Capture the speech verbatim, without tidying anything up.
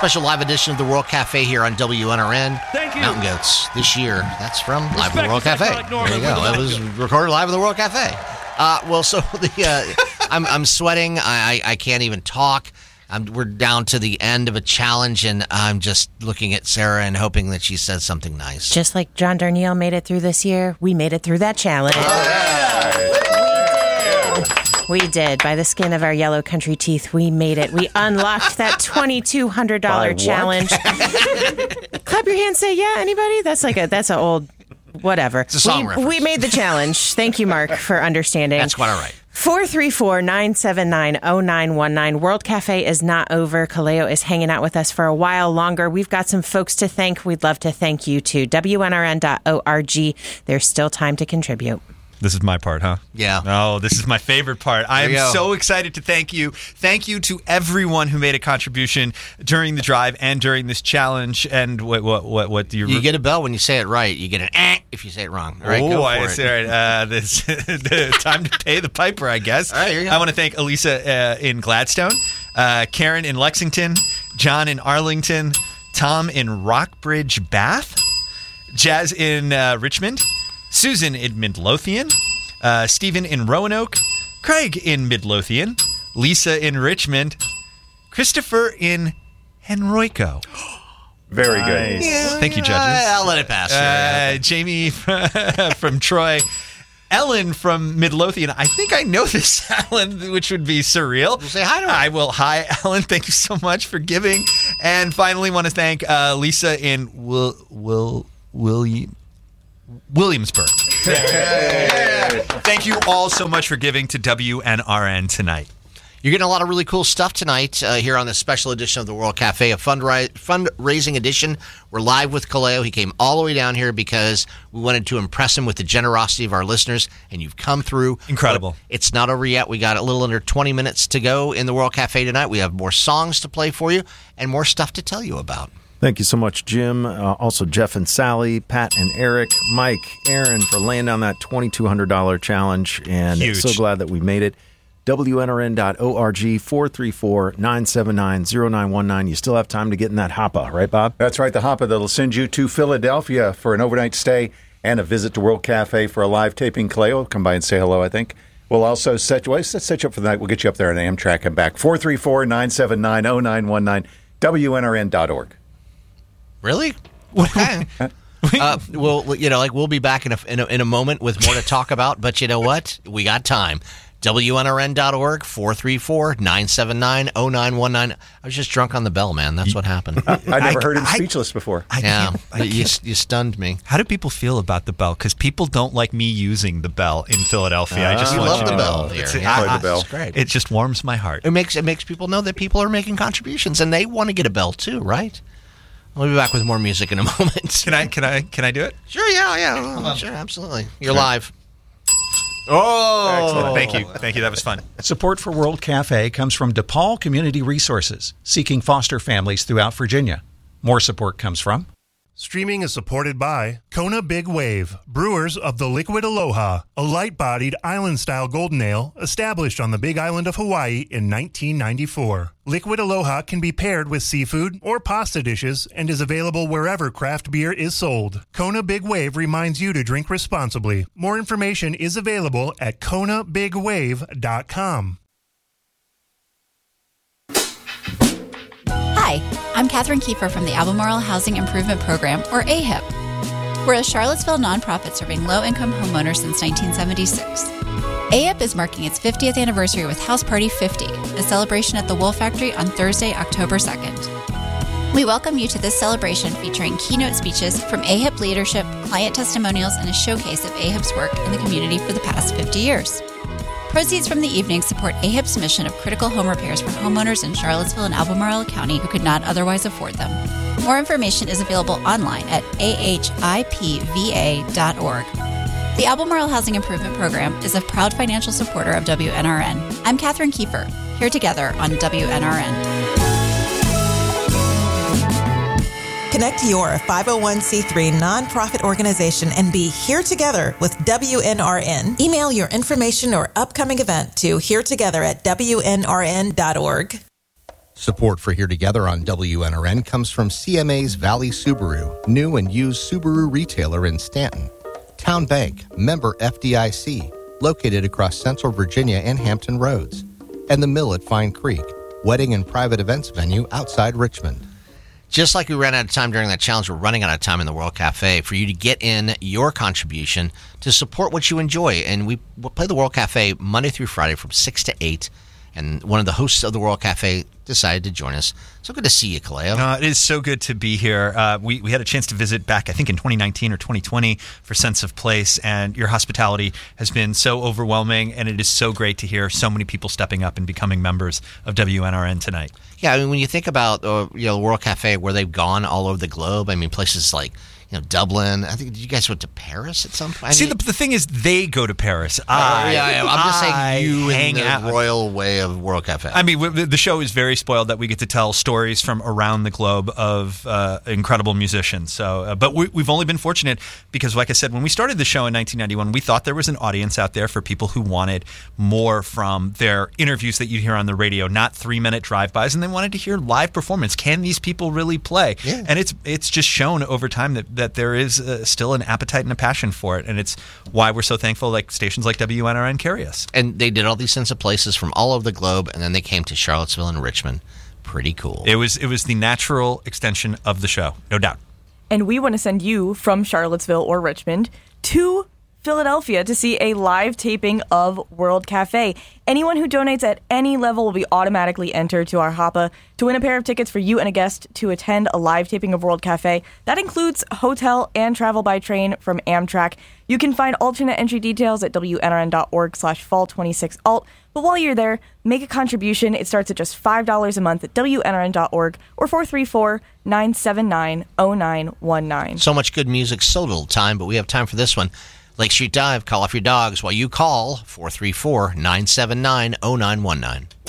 Special live edition of the World Cafe here on W N R N. Thank you. Mountain Goats this year. That's from Live Respect at the World Cafe. like Norman There you go. with the That was recorded live at the World Cafe. Uh, well, so the uh, I'm I'm sweating. I I can't even talk. I'm, we're down to the end of a challenge, and I'm just looking at Sarah and hoping that she says something nice. Just like John Darnielle made it through this year, we made it through that challenge. We did. By the skin of our yellow country teeth, we made it. We unlocked that twenty-two hundred dollars challenge. Clap your hands, say yeah, anybody? That's like a that's an old whatever. It's a song we, reference. we made the challenge. Thank you, Mark, for understanding. That's quite all right. four three four, nine seven nine, zero nine one nine. World Cafe is not over. Kaleo is hanging out with us for a while longer. We've got some folks to thank. We'd love to thank you too. W N R N dot org. There's still time to contribute. This is my part, huh? Yeah. Oh, this is my favorite part. I There you am go. so excited to thank you. Thank you to everyone who made a contribution during the drive and during this challenge. And what what what, what do you... You get a bell when you say it right. You get an eh if you say it wrong. All right, oh, go for I it. see. All right. Uh, this the time to pay the piper, I guess. All right, here you go. I want to thank Elisa uh, in Gladstone, uh, Karen in Lexington, John in Arlington, Tom in Rockbridge, Bath, Jazz in uh, Richmond, Susan in Midlothian, uh, Stephen in Roanoke, Craig in Midlothian, Lisa in Richmond, Christopher in Henrico. Very good. Yeah, Thank you, judges. I'll let it pass. Uh, Jamie from Troy. Ellen from Midlothian. I think I know this, Ellen, which would be surreal. We'll say hi to her. I will. Hi, Ellen. Thank you so much for giving. And finally, want to thank uh, Lisa in Will Will William. Williamsburg. Thank you all so much for giving to W N R N tonight. You're getting a lot of really cool stuff tonight uh, here on this special edition of the World Cafe, a fundri- fundraising edition. We're live with Kaleo. He came all the way down here because we wanted to impress him with the generosity of our listeners, and you've come through. Incredible. But it's not over yet. We got a little under twenty minutes to go in the World Cafe tonight. We have more songs to play for you and more stuff to tell you about. Thank you so much, Jim. Uh, also, Jeff and Sally, Pat and Eric, Mike, Aaron, for laying down that twenty-two hundred dollars challenge. And Huge. so glad that we made it. W N R N dot org, four three four, nine seven nine, zero nine one nine. You still have time to get in that hoppa, right, Bob? That's right, the hoppa that'll send you to Philadelphia for an overnight stay and a visit to World Cafe for a live taping. Kaleo, come by and say hello, I think. We'll also set you, well, let's set you up for the night. We'll get you up there on Amtrak and back. four three four, nine seven nine, zero nine one nine, W N R N dot org. Really? Okay. uh, well, you know, like we'll be back in a, in a in a moment with more to talk about. But you know what? We got time. W N R N dot org, four three four, nine seven nine, zero nine one nine. I was just drunk on the bell, man. That's what happened. I never I- heard him I- speechless before. I Yeah, can't, I you, can't. you stunned me. How do people feel about the bell? Because people don't like me using the bell in Philadelphia. I just We want love you the to bell know. here. It's, Yeah, I- Play the bell. It's great. It just warms my heart. It makes it makes people know that people are making contributions and they want to get a bell too, right? We'll be back with more music in a moment. Can I? Can I? Can I do it? Sure, yeah, yeah, oh, sure, absolutely. You're live. Oh, Excellent. Thank you. Thank you. That was fun. Support for World Cafe comes from DePaul Community Resources, seeking foster families throughout Virginia. More support comes from Streaming is supported by Kona Big Wave, brewers of the Liquid Aloha, a light-bodied island-style golden ale established on the Big Island of Hawaii in nineteen ninety-four. Liquid Aloha can be paired with seafood or pasta dishes and is available wherever craft beer is sold. Kona Big Wave reminds you to drink responsibly. More information is available at kona big wave dot com. Hi, I'm Katherine Kiefer from the Albemarle Housing Improvement Program, or A H I P. We're a Charlottesville nonprofit serving low-income homeowners since nineteen seventy-six. A H I P is marking its fiftieth anniversary with House Party fifty, a celebration at the Wool Factory on Thursday, October second. We welcome you to this celebration featuring keynote speeches from A H I P leadership, client testimonials, and a showcase of A H I P's work in the community for the past fifty years. Proceeds from the evening support A H I P's mission of critical home repairs for homeowners in Charlottesville and Albemarle County who could not otherwise afford them. More information is available online at A H I P V A dot org. The Albemarle Housing Improvement Program is a proud financial supporter of W N R N. I'm Katherine Kiefer, here together on W N R N. Connect your five oh one c three nonprofit organization and be here together with W N R N. Email your information or upcoming event to here together at W N R N dot org. Support for Here Together on W N R N comes from C M A's Valley Subaru, new and used Subaru retailer in Stanton. Town Bank, member F D I C, located across Central Virginia and Hampton Roads. And the Mill at Fine Creek, wedding and private events venue outside Richmond. Just like we ran out of time during that challenge, we're running out of time in the World Cafe for you to get in your contribution to support what you enjoy. And we we'll play the World Cafe Monday through Friday from six to eight. And one of the hosts of the World Cafe decided to join us. So good to see you, Kaleo. Uh, it is so good to be here. Uh, we, we had a chance to visit back, I think, in twenty nineteen or twenty twenty for Sense of Place, and your hospitality has been so overwhelming, and it is so great to hear so many people stepping up and becoming members of W N R N tonight. Yeah, I mean, when you think about uh, you know, the World Cafe, where they've gone all over the globe, I mean, places like you know, Dublin. I think you guys went to Paris at some point. See, the, the thing is, they go to Paris. I, uh, yeah, yeah, I'm just I saying you hang in the out. royal way of World Cafe. I mean, w- the show is very spoiled that we get to tell stories from around the globe of uh, incredible musicians. So, uh, but we, we've only been fortunate because, like I said, when we started the show in nineteen ninety-one, we thought there was an audience out there for people who wanted more from their interviews that you'd hear on the radio, not three-minute drive-bys, and they wanted to hear live performance. Can these people really play? Yeah. And it's it's just shown over time that, that there is uh, still an appetite and a passion for it, and it's why we're so thankful like stations like W N R N carry us. And they did all these Sense of Places from all over the globe, and then they came to Charlottesville and Richmond. Pretty cool. It was it was the natural extension of the show, no doubt. And we want to send you from Charlottesville or Richmond to Philadelphia to see a live taping of World Cafe. Anyone who donates at any level will be automatically entered to our Hoppa to win a pair of tickets for you and a guest to attend a live taping of World Cafe. That includes hotel and travel by train from Amtrak. You can find alternate entry details at wnrn.org slash fall 26alt. But while you're there, make a contribution. It starts at just five dollars a month at W N R N dot org or four three four, nine seven nine, zero nine one nine. So much good music, so little time, but we have time for this one. Lake Street Dive, call off your dogs while you call four three four, nine seven nine, zero nine one nine.